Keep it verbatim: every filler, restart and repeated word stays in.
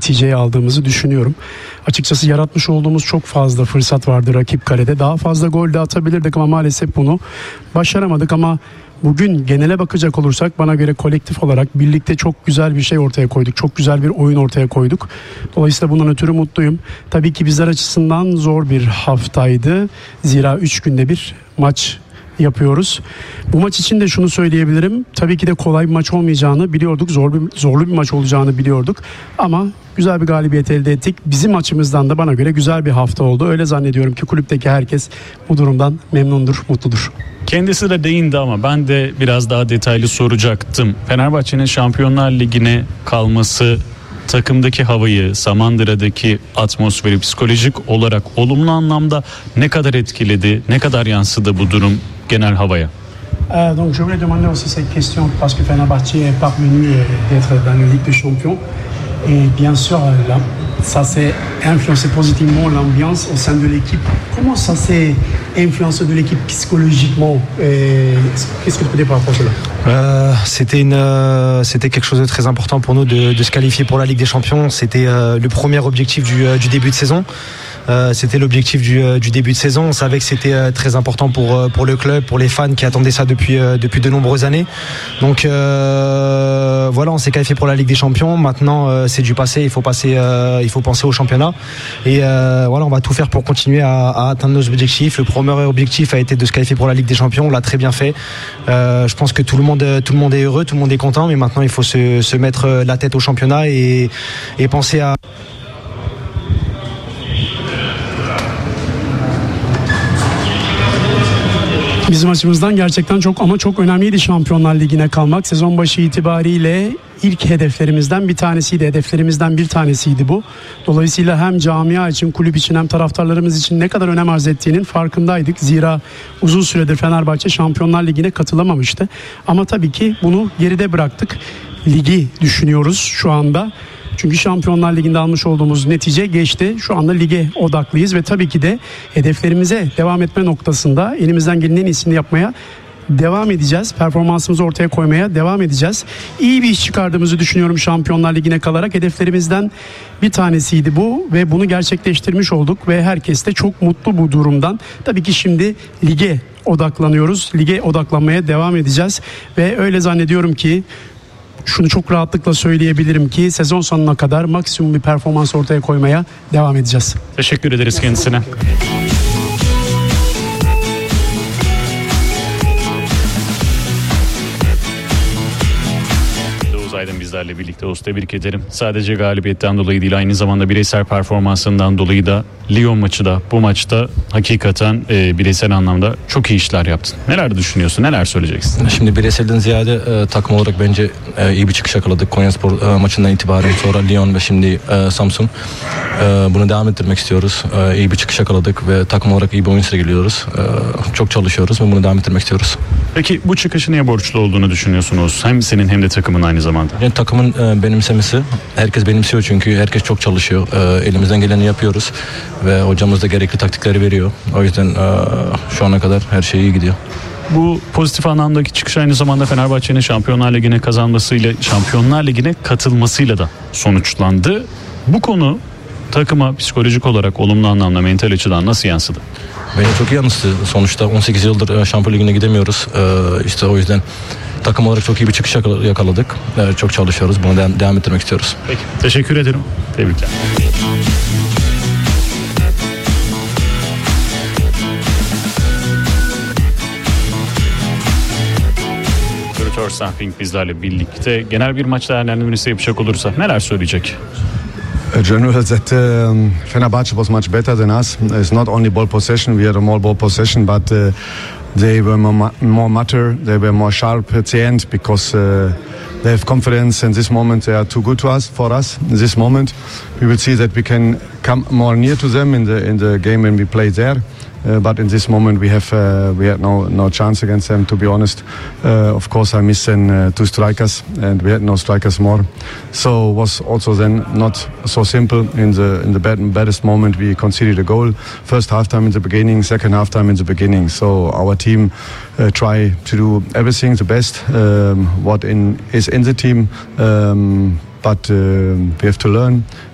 neticeyi aldığımızı düşünüyorum. Açıkçası yaratmış olduğumuz çok fazla fırsat vardı rakip kalede. Daha fazla gol de atabilirdik ama maalesef bunu başaramadık. Ama bugün genele bakacak olursak bana göre kolektif olarak birlikte çok güzel bir şey ortaya koyduk. Çok güzel bir oyun ortaya koyduk. Dolayısıyla bundan ötürü mutluyum. Tabii ki bizler açısından zor bir haftaydı. Zira üç günde bir maç yapıyoruz. Bu maç için de şunu söyleyebilirim. Tabii ki de kolay bir maç olmayacağını biliyorduk. Zor bir, zorlu bir maç olacağını biliyorduk. Ama güzel bir galibiyet elde ettik. Bizim açımızdan da bana göre güzel bir hafta oldu. Öyle zannediyorum ki kulüpteki herkes bu durumdan memnundur, mutludur. Kendisi de değindi ama ben de biraz daha detaylı soracaktım. Fenerbahçe'nin Şampiyonlar Ligi'ne kalması takımdaki havayı, Samandıra'daki atmosferi psikolojik olarak olumlu anlamda ne kadar etkiledi, ne kadar yansıdı bu durum genel havaya? Euh, donc je voulais demander aussi cette question parce que Fenerbahçe est parvenu d'être dans la Ligue des Champions et bien sûr là, ça s'est influencé positivement l'ambiance au sein de l'équipe. Comment ça s'est influencé de l'équipe psychologiquement et qu'est-ce que tu peux dire par rapport à cela? Euh, c'était une, euh, c'était quelque chose de très important pour nous de, de se qualifier pour la Ligue des Champions. C'était euh, le premier objectif du, euh, du début de saison. Euh, c'était l'objectif du, euh, du début de saison. On savait que c'était euh, très important pour, euh, pour le club, pour les fans qui attendaient ça depuis, euh, depuis de nombreuses années. Donc euh, voilà, on s'est qualifié pour la Ligue des Champions. Maintenant, euh, c'est du passé. Il faut passer, euh, il faut penser au championnat. Et euh, voilà, on va tout faire pour continuer à, à atteindre nos objectifs. Le premier objectif a été de se qualifier pour la Ligue des Champions. On l'a très bien fait. Euh, je pense que tout le monde, tout le monde est heureux, tout le monde est content. Mais maintenant, il faut se, se mettre la tête au championnat et, et penser à Bizim açımızdan gerçekten çok ama çok önemliydi Şampiyonlar Ligi'ne kalmak. Sezon başı itibariyle ilk hedeflerimizden bir tanesiydi. Hedeflerimizden bir tanesiydi bu. Dolayısıyla hem camia için, kulüp için hem taraftarlarımız için ne kadar önem arz ettiğinin farkındaydık. Zira uzun süredir Fenerbahçe Şampiyonlar Ligi'ne katılamamıştı. Ama tabii ki bunu geride bıraktık. Ligi düşünüyoruz şu anda. Çünkü Şampiyonlar Ligi'nde almış olduğumuz netice geçti. Şu anda lige odaklıyız ve tabii ki de hedeflerimize devam etme noktasında elimizden gelenin en iyisini yapmaya devam edeceğiz. Performansımızı ortaya koymaya devam edeceğiz. İyi bir iş çıkardığımızı düşünüyorum Şampiyonlar Ligi'ne kalarak. Hedeflerimizden bir tanesiydi bu ve bunu gerçekleştirmiş olduk ve herkes de çok mutlu bu durumdan. Tabii ki şimdi lige odaklanıyoruz. Lige odaklanmaya devam edeceğiz ve öyle zannediyorum ki şunu çok rahatlıkla söyleyebilirim ki sezon sonuna kadar maksimum bir performans ortaya koymaya devam edeceğiz. Teşekkür ederiz kendisine. Aydın bizlerle birlikte olsun, tebrik ederim. Sadece galibiyetten dolayı değil, aynı zamanda bireysel performansından dolayı da Lyon maçı da bu maçta hakikaten e, bireysel anlamda çok iyi işler yaptın. Neler düşünüyorsun, neler söyleyeceksin? Şimdi bireyselden ziyade e, takım olarak bence e, iyi bir çıkış yakaladık. Konyaspor e, maçından itibaren sonra Lyon ve şimdi e, Samsun. E, bunu devam ettirmek istiyoruz. E, iyi bir çıkış yakaladık ve takım olarak iyi bir oyun sergiliyoruz. E, çok çalışıyoruz ve bunu devam ettirmek istiyoruz. Peki bu çıkışı neye borçlu olduğunu düşünüyorsunuz? Hem senin hem de takımın aynı zamanda. Yani takımın e, benimsemesi. Herkes benimsiyor çünkü herkes çok çalışıyor. E, elimizden geleni yapıyoruz ve hocamız da gerekli taktikleri veriyor. O yüzden e, şu ana kadar her şey iyi gidiyor. Bu pozitif anlamdaki çıkış aynı zamanda Fenerbahçe'nin Şampiyonlar Ligi'ne kazanmasıyla, Şampiyonlar Ligi'ne katılmasıyla da sonuçlandı. Bu konu takıma psikolojik olarak olumlu anlamda, mental açıdan nasıl yansıdı? Beni çok iyi yansıdı. Sonuçta on sekiz yıldır Şampiyonlar Ligi'ne gidemiyoruz. E, işte o yüzden takım olarak çok iyi bir çıkış yakaladık. E, çok çalışıyoruz. Bunu devam, devam ettirmek istiyoruz. Peki, teşekkür ederim. Tebrikler. Samping bizlerle birlikte. Genel bir maç değerlendirmesi yapacak olursa neler söyleyecek? General that um, Fenerbahce was much better than us. It's not only ball possession, we had a more ball possession, but uh, they were more, more mature, they were more sharp at the end because uh, they have confidence in this moment. They are too good to us, for us. In this moment, we will see that we can come more near to them in the in the game when we play there. Uh, but in this moment we have uh, we had no no chance against them, to be honest. Uh, of course I missed then uh, two strikers and we had no strikers more, so was also then not so simple. In the in the bad, baddest moment we conceded a goal. First half time in the beginning, second half time in the beginning. So our team uh, try to do everything the best um, what in is in the team, um, but uh, we have to learn.